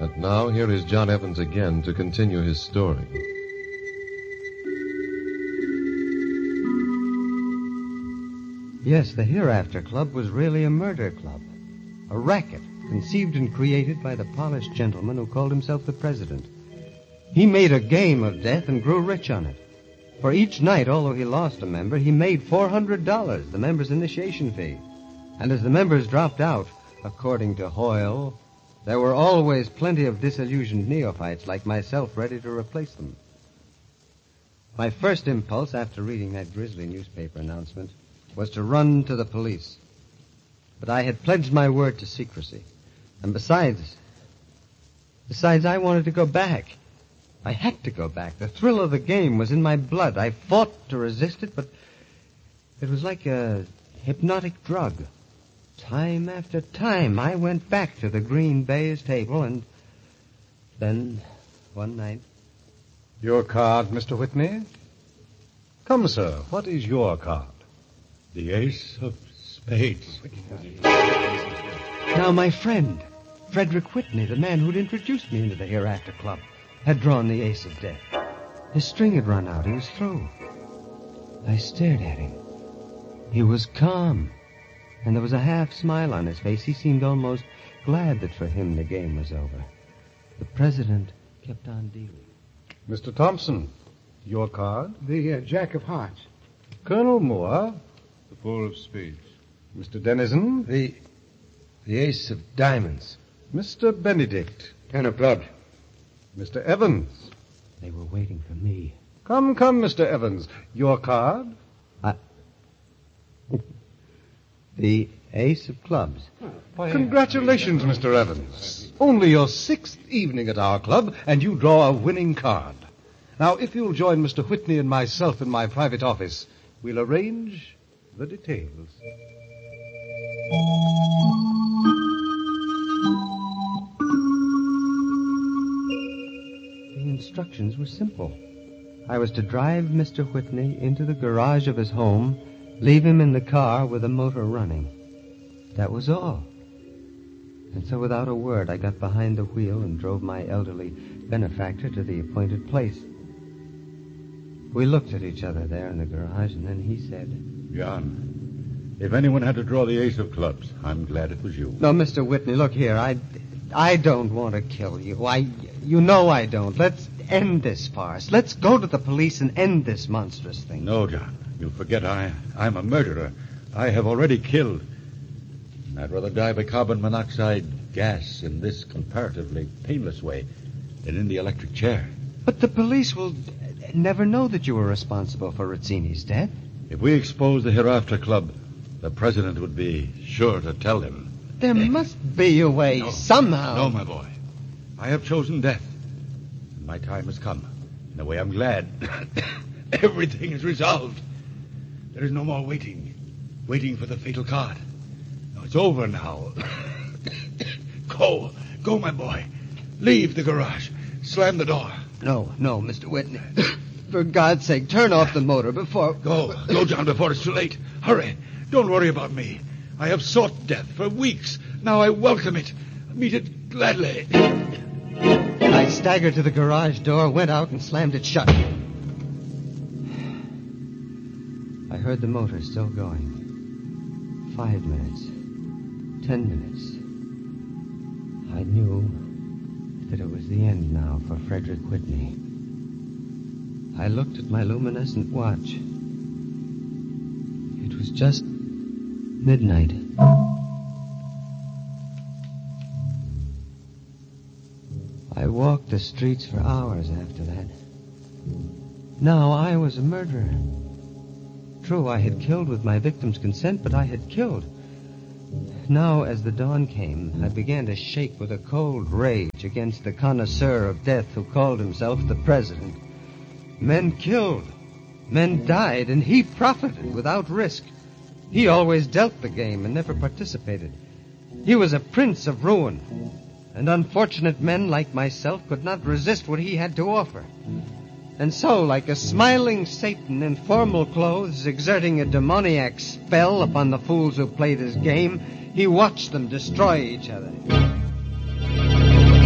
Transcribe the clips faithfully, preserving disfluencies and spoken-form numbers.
But now here is John Evans again to continue his story. Yes, the Hereafter Club was really a murder club. A racket conceived and created by the polished gentleman who called himself the president. He made a game of death and grew rich on it. For each night, although he lost a member, he made four hundred dollars, the member's initiation fee. And as the members dropped out, according to Hoyle, there were always plenty of disillusioned neophytes like myself ready to replace them. My first impulse after reading that grisly newspaper announcement was to run to the police. But I had pledged my word to secrecy. And besides, besides, I wanted to go back. I had to go back. The thrill of the game was in my blood. I fought to resist it, but it was like a hypnotic drug. Time after time, I went back to the Green Bay's table, and then, one night... Your card, Mister Whitney? Come, sir, what is your card? The ace of spades. Now, my friend, Frederick Whitney, the man who'd introduced me into the Hereafter Club, had drawn the ace of death. His string had run out. He was through. I stared at him. He was calm, and there was a half smile on his face. He seemed almost glad that for him the game was over. The president kept on dealing. Mister Thompson, your card? The uh, Jack of Hearts. Colonel Moore? The four of spades. Mister Dennison? The... the ace of diamonds. Mister Benedict? Ten of clubs. Mister Evans? They were waiting for me. Come, come, Mister Evans. Your card? I... the ace of clubs. Congratulations, Mister Evans. Only your sixth evening at our club, and you draw a winning card. Now, if you'll join Mister Whitney and myself in my private office, we'll arrange the details. The instructions were simple. I was to drive Mister Whitney into the garage of his home, leave him in the car with the motor running. That was all. And so without a word, I got behind the wheel and drove my elderly benefactor to the appointed place. We looked at each other there in the garage, and then he said... John, if anyone had to draw the ace of clubs, I'm glad it was you. No, Mister Whitney, look here. I, I don't want to kill you. I, you know I don't. Let's end this farce. Let's go to the police and end this monstrous thing. No, John. You forget I, I'm a murderer. I have already killed. I'd rather die by carbon monoxide gas in this comparatively painless way than in the electric chair. But the police will never know that you were responsible for Rizzini's death. If we expose the Hereafter Club, the president would be sure to tell him. There must be a way, no, somehow. No, my boy. I have chosen death. My time has come. In a way, I'm glad. Everything is resolved. There is no more waiting. Waiting for the fatal card. No, it's over now. Go. Go, my boy. Leave the garage. Slam the door. No, no, Mister Whitney. For God's sake, turn off the motor before... Go. Go, John, before it's too late. Hurry. Don't worry about me. I have sought death for weeks. Now I welcome it. Meet it gladly. I staggered to the garage door, went out, and slammed it shut. I heard the motor still going. Five minutes. Ten minutes. I knew that it was the end now for Frederick Whitney. I looked at my luminescent watch. It was just midnight. I walked the streets for hours after that. Now I was a murderer. True, I had killed with my victim's consent, but I had killed. Now, as the dawn came, I began to shake with a cold rage against the connoisseur of death who called himself the president. Men killed. Men died, and he profited without risk. He always dealt the game and never participated. He was a prince of ruin, and unfortunate men like myself could not resist what he had to offer. And so, like a smiling Satan in formal clothes, exerting a demoniac spell upon the fools who played his game, he watched them destroy each other.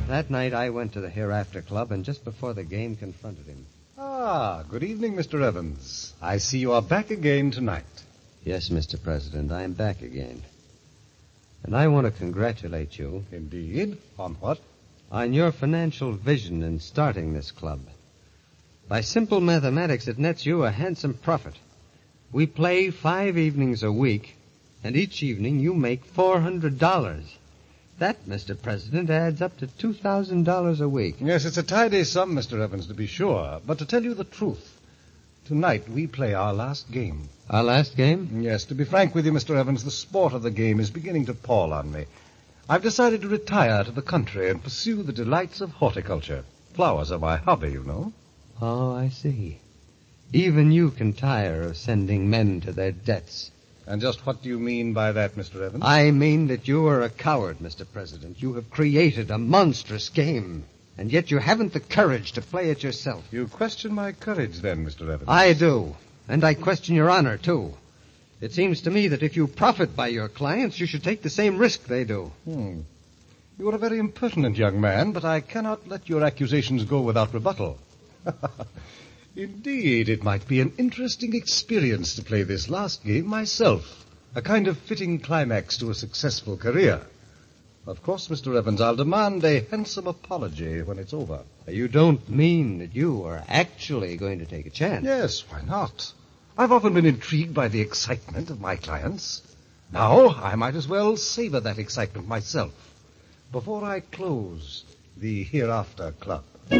That night I went to the Hereafter Club, and just before the game confronted him. Ah, good evening, Mister Evans. I see you are back again tonight. Yes, Mister President, I'm back again. And I want to congratulate you. Indeed? On what? On your financial vision in starting this club. By simple mathematics, it nets you a handsome profit. We play five evenings a week, and each evening you make four hundred dollars. That, Mister President, adds up to two thousand dollars a week. Yes, it's a tidy sum, Mister Evans, to be sure. But to tell you the truth, tonight we play our last game. Our last game? Yes, to be frank with you, Mister Evans, the sport of the game is beginning to pall on me. I've decided to retire to the country and pursue the delights of horticulture. Flowers are my hobby, you know. Oh, I see. Even you can tire of sending men to their debts. And just what do you mean by that, Mister Evans? I mean that you are a coward, Mister President. You have created a monstrous game, and yet you haven't the courage to play it yourself. You question my courage, then, Mister Evans? I do, and I question your honor, too. It seems to me that if you profit by your clients, you should take the same risk they do. Hmm. You are a very impertinent young man, but I cannot let your accusations go without rebuttal. Indeed, it might be an interesting experience to play this last game myself. A kind of fitting climax to a successful career. Of course, Mister Evans, I'll demand a handsome apology when it's over. You don't mean that you are actually going to take a chance? Yes, why not? I've often been intrigued by the excitement of my clients. Now, I might as well savor that excitement myself before I close the Hereafter Club.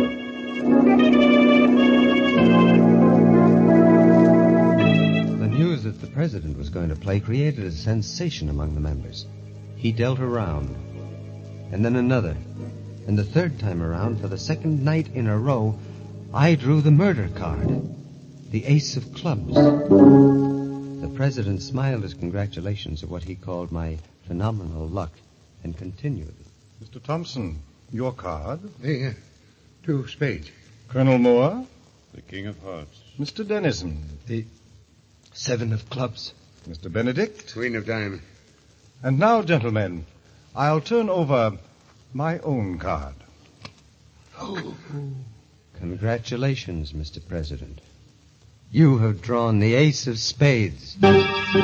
That the president was going to play created a sensation among the members. He dealt a round, and then another, and the third time around, for the second night in a row, I drew the murder card, the ace of clubs. The president smiled his congratulations at what he called my phenomenal luck, and continued. Mister Thompson, your card. The uh, two spades. Colonel Moore. The King of Hearts. Mister Dennison. The seven of clubs. Mister Benedict. Queen of diamonds. And now, gentlemen, I'll turn over my own card. Oh. Congratulations, Mister President. You have drawn the ace of spades. The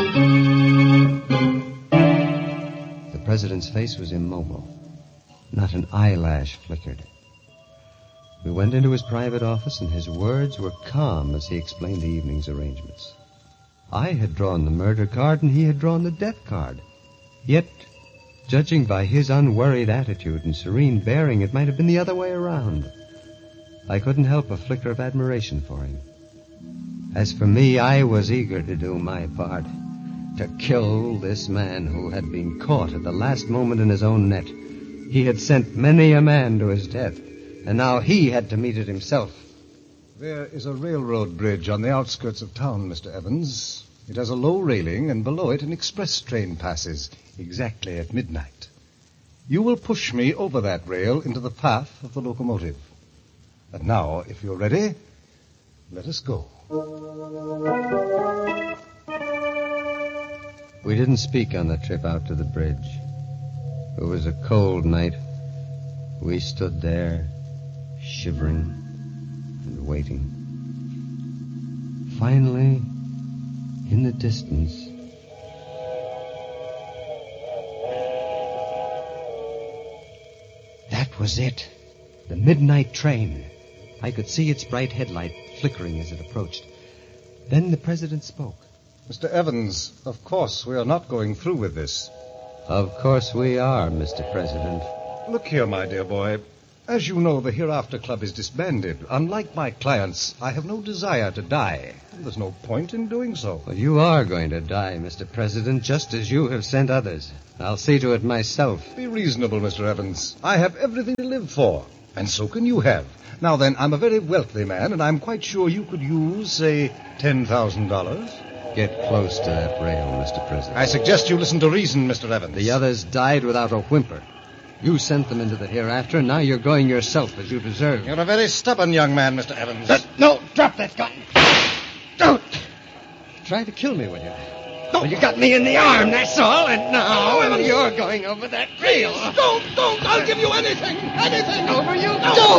president's face was immobile. Not an eyelash flickered. We went into his private office, and his words were calm as he explained the evening's arrangements. I had drawn the murder card, and he had drawn the death card. Yet, judging by his unworried attitude and serene bearing, it might have been the other way around. I couldn't help a flicker of admiration for him. As for me, I was eager to do my part, to kill this man who had been caught at the last moment in his own net. He had sent many a man to his death, and now he had to meet it himself. There is a railroad bridge on the outskirts of town, Mister Evans. It has a low railing, and below it an express train passes, exactly at midnight. You will push me over that rail into the path of the locomotive. And now, if you're ready, let us go. We didn't speak on the trip out to the bridge. It was a cold night. We stood there, shivering and waiting. Finally, in the distance, that was it. The midnight train. I could see its bright headlight flickering as it approached. Then the president spoke. Mister Evans, of course we are not going through with this. Of course we are, Mister President. Look here, my dear boy. As you know, the Hereafter Club is disbanded. Unlike my clients, I have no desire to die. There's no point in doing so. Well, you are going to die, Mister President, just as you have sent others. I'll see to it myself. Be reasonable, Mister Evans. I have everything to live for, and so can you have. Now then, I'm a very wealthy man, and I'm quite sure you could use, say, ten thousand dollars. Get close to that rail, Mister President. I suggest you listen to reason, Mister Evans. The others died without a whimper. You sent them into the hereafter, and now you're going yourself as you deserve. You're a very stubborn young man, Mister Evans. Uh, no, drop that gun. Don't. Try to kill me, will you? Well, you got me in the arm, that's all, and now you're going over that rail. Don't, don't, I'll get give you anything, anything. Over you go. No!